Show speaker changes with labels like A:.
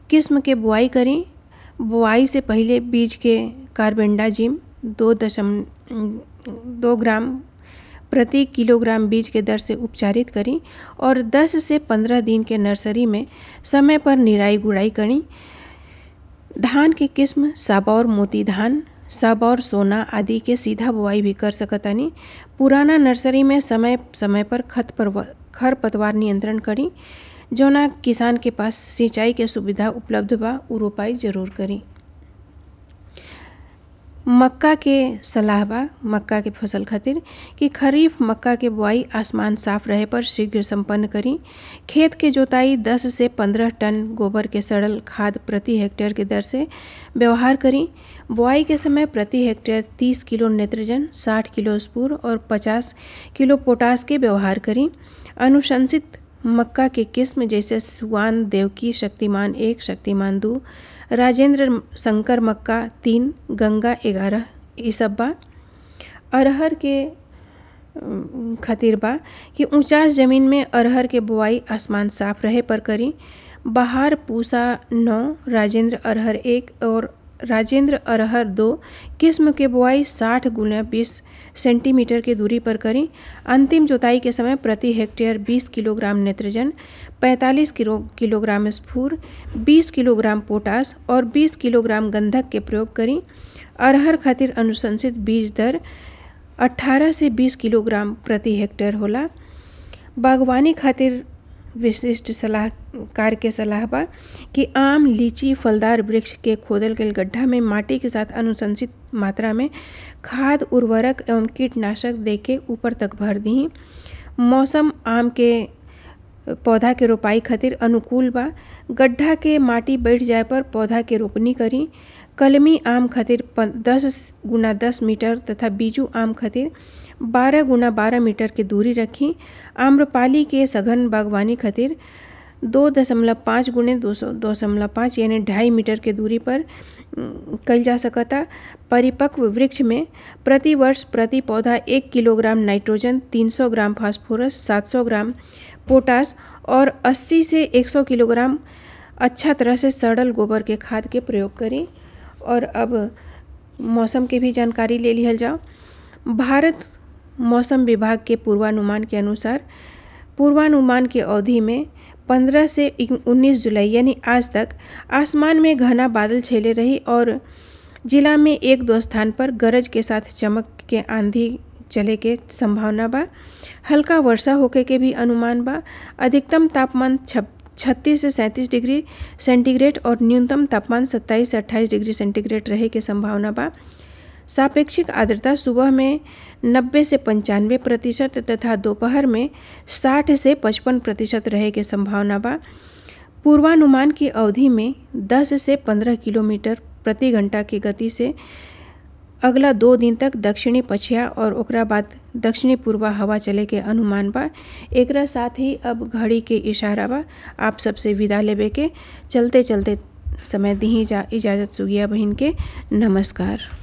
A: किस्म के बुआई करें। बुआई से पहले बीज के कार्बेंडाजिम 2 ग्राम प्रति किलोग्राम बीज के दर से उपचारित करें और 10 से 15 दिन के नर्सरी में समय पर निराई गुड़ाई करें। धान के किस्म साबौर मोती धान, साबौर सोना आदि के सीधा बुआई भी कर सकतानी। पुराना नर्सरी में समय समय पर खरपतवार नियंत्रण करी। जौना किसान के पास सिंचाई के सुविधा उपलब्ध बा उ रोपाई जरूर करी। मक्का के सलाह बा मक्का के फसल खातिर कि खरीफ मक्का के बुआई आसमान साफ रहे पर शीघ्र संपन्न करी। खेत के जोताई 10 से 15 टन गोबर के सड़ल खाद प्रति हेक्टेयर के दर से व्यवहार करी। बुआई के समय प्रति हेक्टेयर 30 किलो नेत्रजन, 60 किलो स्फूर और 50 किलो पोटास के व्यवहार करी। अनुशंसित मक्का के किस्म जैसे सुवान, देवकी, शक्तिमान 1, शक्तिमान 2, राजेंद्र शंकर मक्का 3, गंगा 11 ये सब बा। अरहर के खातिर बा कि ऊंचास जमीन में अरहर के बुआई आसमान साफ रहे पर करी। बहार पूसा 9, राजेंद्र अरहर 1 और राजेंद्र अरहर 2 किस्म के बुआई 60 गुना 20 सेंटीमीटर की दूरी पर करें। अंतिम जोताई के समय प्रति हेक्टेयर 20 किलोग्राम नेत्रजन, 45 किलोग्राम स्फूर, 20 किलोग्राम पोटास और 20 किलोग्राम गंधक के प्रयोग करें। अरहर खातिर अनुशंसित बीज दर 18 से 20 किलोग्राम प्रति हेक्टेयर होला। बागवानी खातिर विशिष्ट सलाहकार के सलाह बा कि आम, लीची, फलदार वृक्ष के खोदल गए गड्ढा में माटी के साथ अनुशंसित मात्रा में खाद, उर्वरक एवं कीटनाशक देके ऊपर तक भर दी। मौसम आम के पौधा के रोपाई खातिर अनुकूल बा। गड्ढा के माटी बैठ जाए पर पौधा के रोपनी करी। कलमी आम खातिर 10 गुना 10 मीटर तथा बीजू आम खातिर 12 गुना 12 मीटर की दूरी रखी। आम्रपाली के सघन बागवानी खातिर 2.5 गुने 2.5 यानी 2.5 मीटर के दूरी पर कल जा सकता। परिपक्व वृक्ष में प्रति वर्ष प्रति पौधा 1 kilogram nitrogen, 300 gram phosphorus, 700 gram potash और 80 से 100 किलोग्राम अच्छा तरह से सड़ल गोबर के खाद के प्रयोग करें। और अब मौसम के भी जानकारी ले लिहल जाओ। भारत मौसम विभाग के पूर्वानुमान के अनुसार पूर्वानुमान की अवधि में 15 से 19 जुलाई यानी आज तक आसमान में घना बादल छेले रही और जिला में 1-2 स्थान पर गरज के साथ चमक के आंधी चले के संभावना बा। हल्का वर्षा होके के भी अनुमान बा। अधिकतम तापमान 36 से 37 डिग्री सेंटीग्रेड और न्यूनतम तापमान 27 से 28 डिग्री सेंटीग्रेड रहे के संभावना बा। सापेक्षिक आर्द्रता सुबह में 90 से 95% तथा दोपहर में 60 से 55% रहे के संभावना बा। पूर्वानुमान की अवधि में 10 से 15 किलोमीटर प्रति घंटा की गति से अगला 2 दिन तक दक्षिणी पछिया और ओकरा बाद दक्षिणी पूर्वा हवा चले के अनुमान बा। एकरा साथ ही अब घड़ी के इशारा बा आप सबसे विदा लेबे के। चलते चलते समय दी इजाज़त सुगिया बहिन के। नमस्कार।